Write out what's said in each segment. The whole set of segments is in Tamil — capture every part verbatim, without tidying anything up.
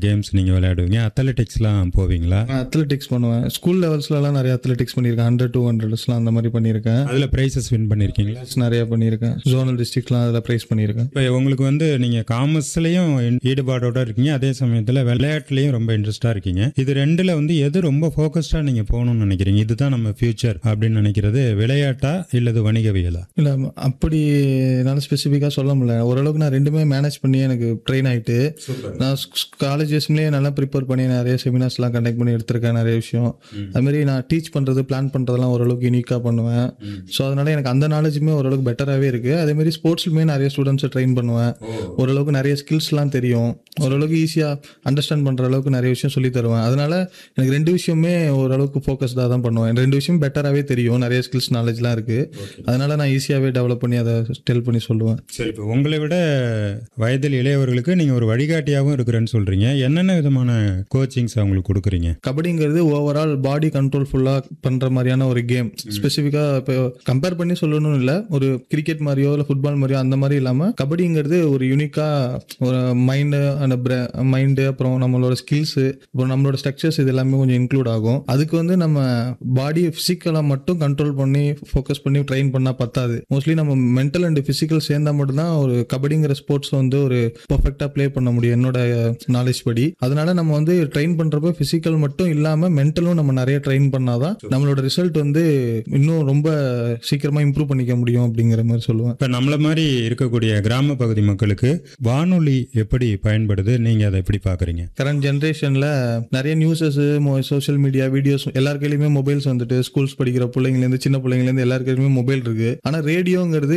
கேம்ஸ் நீங்கள் விளையாடுவீங்க? அத்லெட்டிக்ஸ்லாம் போவீங்களா? அத்லெட்டிக்ஸ் பண்ணுவேன். ஸ்கூல் லெவல்ஸ்லலாம் நிறைய அத்லெட்டிக்ஸ் பண்ணியிருக்கேன். ஹண்ட்ரட் டூ ஹண்ட்ரட்ஸ்லாம் அந்த மாதிரி பண்ணியிருக்கேன். அதில் ப்ரைஸஸ் வின் பண்ணியிருக்கீங்களா? நிறைய பண்ணியிருக்கேன். ஜோனல் டிஸ்ட்ரிக்ட்லாம் அதில் ப்ரைஸ் பண்ணியிருக்கேன். இப்போ உங்களுக்கு வந்து நீங்கள் காமர்ஸ்லையும் ஈடுபாடோட இருக்கீங்க, அதே சமயத்தில் விளையாட்டுலையும் ரொம்ப இன்ட்ரெஸ்டாக இருக்கீங்க. இது ரெண்டில் வந்து எது ரொம்ப ஃபோக்கஸ்டாக நீங்கள் போகணும்னு நினைக்கிறீங்க? இதுதான் நம்ம ஃபியூச்சர் அப்படின்னு நினைக்கிறது விளையாட்டா இல்லது வணிகவியலா? இல்லை, அப்படி என்னால் ஸ்பெசிஃபிக்காக சொல்ல முடியல. ஓரளவுக்கு நான் ரெண்டுமே மேனேஜ் பண்ணி எனக்கு ட்ரெயின் ஆகிட்டு நான் காலேஜஸ்லேயே நல்லா ப்ரிப்பேர் பண்ணி நிறைய செமினார்ஸ்லாம் கண்டக்ட் பண்ணி எடுத்திருக்கேன். நிறைய விஷயம் அதுமாரி நான் டீச் பண்ணுறது பிளான் பண்ணுறதெல்லாம் ஓரளவுக்கு யூனிக்காக பண்ணுவேன். ஸோ அதனால எனக்கு அந்த நாலேஜுமே ஓரளவுக்கு பெட்டராகவே இருக்குது. அதேமாதிரி ஸ்போர்ட்ஸ்லுமே நிறைய ஸ்டூடெண்ட்ஸை ட்ரெயின் பண்ணுவேன். ஓரளவுக்கு நிறைய ஸ்கில்ஸ்லாம் தெரியும். ஓரளவுக்கு ஈஸியாக அண்டர்ஸ்டாண்ட் பண்ணுற அளவுக்கு நிறைய விஷயம் சொல்லி தருவேன். அதனால எனக்கு ரெண்டு விஷயமே ஓரளவுக்கு ஃபோக்கஸ்டாக தான் பண்ணுவேன். ரெண்டு விஷயம் பெட்டராகவே தெரியும். நிறைய ஸ்கில்ஸ் நாலேஜ்லாம் இருக்குது. அதனால நான் ஈஸியாகவே டெவலப் பண்ணி அதை டெல் பண்ணி சொல்லுவேன். சரி, இப்போ உங்களை விட வயதில் இளையவர்களுக்கு நீங்கள் ஒரு வழிகாட்டியாகவும் இருக்கிறேன்னு சொல்கிறீங்க. என்னென்ன விதமான கோச்சிங்ஸ் அவங்களுக்கு கொடுக்குறீங்க? கபடிங்கிறது ஓவரால் பாடி கண்ட்ரோல் ஃபுல்லாக பண்ணுற மாதிரியான ஒரு கேம். ஸ்பெசிஃபிக்காக இப்போ கம்பேர் பண்ணி சொல்லணும்னு இல்லை, ஒரு கிரிக்கெட் மாதிரியோ இல்லை ஃபுட்பால் மாதிரியோ அந்த மாதிரி இல்லாமல் கபடிங்கிறது ஒரு யூனிக்காக ஒரு மைண்டு அந்த மைண்டு அப்புறம் நம்மளோட ஸ்கில்ஸு அப்புறம் நம்மளோட ஸ்ட்ரக்சர்ஸ் இது எல்லாமே கொஞ்சம் இன்க்ளூட் ஆகும். அதுக்கு வந்து நம்ம பாடி ஃபிசிக்கலாக மட்டும் கண்ட்ரோல் பண்ணி ஃபோக்கஸ் பண்ணி ட்ரெயின் பண்ணால் பத்தாது. மோஸ்ட்லி நம்ம மென்டல் அண்ட் ஃபிசிக்கல் சேர்ந்தால் மட்டும்தான் ஒரு கபடிங்கிற ஸ்போர்ட்ஸ் வந்து ஒரு பர்ஃபெக்டாக ப்ளே பண்ண முடியும் என்னோட நாலேஜ் படி. அதனால நம்ம வந்து ட்ரெயின் பண்ணுறப்போ ஃபிசிக்கல் மட்டும் இல்லாமல் மென்டலும் நம்ம நிறைய ட்ரெயின் பண்ணாதான் நம்மளோட ரிசல்ட் வந்து இன்னும் ரொம்ப சீக்கிரமாக இம்ப்ரூவ் பண்ணிக்க முடியும் அப்படிங்கிற மாதிரி சொல்லுவேன். இப்போ நம்மள மாதிரி இருக்கக்கூடிய கிராம பகுதி மக்களுக்கு வானொலி எப்படி பயன்படுது, நீங்கள் அதை எப்படி பார்க்குறீங்க? கரண்ட் ஜென்ரேஷனில் நிறைய நியூஸஸ், சோஷியல் மீடியா, வீடியோஸ் எல்லார் கையிலுமே மொபைல்ஸ் வந்துட்டு ஸ்கூல்ஸ் படிக்கிற பிள்ளைங்கலேருந்து சின்ன பிள்ளைங்கலேருந்து எல்லார் கையிலுமே மொபைல் இருக்கு. ஆனால் ரேடியோங்கிறது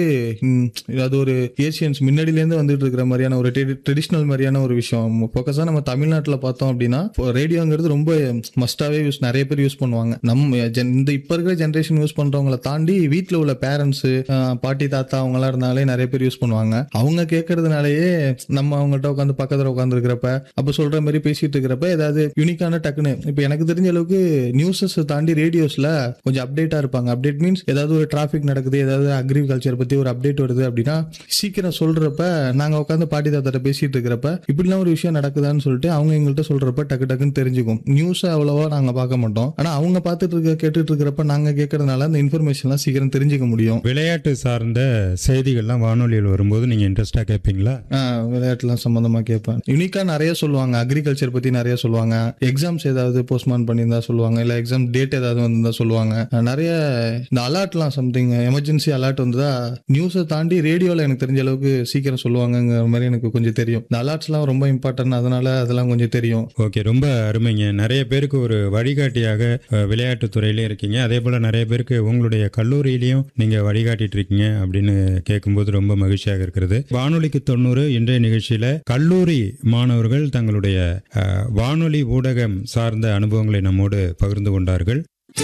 அது ஒரு ஏசியன்ஸ் முன்னாடியிலேருந்து வந்துட்டு இருக்கிற மாதிரியான ஒரு ட்ரெடிஷ்னல் மாதிரியான ஒரு விஷயம். ஃபோக்கஸாக நம்ம தமிழ்நாட்டில் பார்த்தோம் அப்படின்னா ரேடியோங்கிறது ரொம்ப மஸ்டாகவே யூஸ் நிறைய பேர் யூஸ் பண்ணுவாங்க. நம்ம இந்த இப்போ இருக்கிற ஜென்ரேஷன் யூஸ் பண்ணுறவங்களை தாண்டி வீட்டில் உள்ள பேரண்ட்ஸு, பாட்டி தாத்தா அவங்களாம் இருந்தாலே நிறைய பேர் யூஸ் பண்ணுவாங்க. அவங்க கேட்கறதுனாலேயே நம்ம அவங்கள்ட்ட உட்காந்து பக்கத்தில் உட்காந்து இருக்கிறப்ப அப்போ சொல்கிற மாதிரி பேசிட்டு இருக்கிறப்ப ஏதாவது யூனிக்கான டக்குன்னு இப்போ எனக்கு தெரிஞ்ச அளவுக்கு நியூஸஸ் தாண்டி ரேடியோஸில் கொஞ்சம் அப்டேட்டாக இருப்பாங்க. அப்டேட் மீன்ஸ் ஏதாவது ஒரு டிராஃபிக் நடக்குது, ஏதாவது அக்ரிகல்ச்சர் பற்றி ஒரு அப்டேட் வருது அப்படின்னா சீக்கிரம் சொல்கிறப்ப நாங்கள் உட்காந்து பாட்டி தாத்தாட்ட பேசிட்டு இருக்கிறப்ப இப்படிலாம் ஒரு விஷயம் நடக்குதான்னு சொல்லிட்டு அவங்க எங்கள்கிட்ட சொல்கிறப்ப டக்கு டக்குன்னு தெரிஞ்சுக்கும். நியூஸை அவ்வளோவா நாங்கள் பார்க்க மாட்டோம். ஆனால் அவங்க பார்த்துட்டு இருக்க கேட்டுட்டு இருக்கிறப்ப நாங்கள் கேட்கறதுனால அந்த இன்ஃபர்மேஷன்லாம் சீக்கிரம் தெரிஞ்சுக்க முடியும். விளையாட்டு சார்ந்த செய்திகள்லாம் வானொலியில் வரும்போது நீங்கள் இன்ட்ரெஸ்டாக கேட்பீங்களா? விளையாட்டுலாம் சம்மந்தமாக கேட்பேன். யூனிக்காக நிறைய சொல்லுவாங்க. அக்ரிகல்ச்சர் பற்றி நிறைய சொல்லுவாங்க. எக்ஸாம்ஸ் ஏதாவது போஸ்ட்மான் பண்ணியிருந்தா சொல்லுவாங்க, இல்லை எக்ஸாம் டேட் ஏதாவது வந்திருந்தா சொல்லுவாங்க. நிறைய இந்த அலர்ட்லாம் சம்திங் எமர்ஜென்சி அலர்ட் வந்ததா நியூஸை தாண்டி ரேடியோவில் எனக்கு தெரிஞ்ச அளவுக்கு சீக்கிரம் சொல்லுவாங்கங்கிற மாதிரி எனக்கு கொஞ்சம் தெரியும். இந்த அலர்ட்ஸ்லாம் ரொம்ப இம்பார்ட்டன்ட், அதனால அதெல்லாம் கொஞ்சம் தெரியும். ஓகே, ரொம்ப அருமைங்க. நிறைய பேருக்கு ஒரு வழிகாட்டியாக விளையாட்டு துறையிலே இருக்கீங்க. அதே போல் நிறைய பேருக்கு உங்களுடைய கல்லூரியிலையும் நீங்கள் வழிகாட்டிட்டு இருக்கீங்க அப்படின்னு கேட்கும்போது ரொம்ப மகிழ்ச்சியாக இருக்கிறது. வானொலிக்கு தொண்ணூறு இன்றைய நிகழ்ச்சியில் கல்லூரி மாணவர்கள் தங்களுடைய வானொலி ஊடகம் சார்ந்த அனுபவங்களை நம்மோடு பகிர்ந்து கொண்டார்கள்.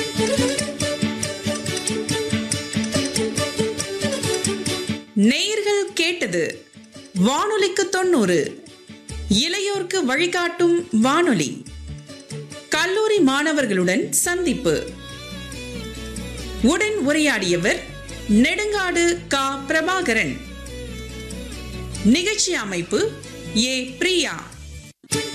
நேயர்கள் கேட்டது வானொலிக்கு தொண்ணூறு, இளையோர்க்கு வழிகாட்டும் வானொலி. கல்லூரி மாணவர்களுடன் சந்திப்பு. உடன் உரையாடியவர் நெடுங்காடு கா பிரபாகரன். நிகழ்ச்சி அமைப்பு ஏ பிரியா.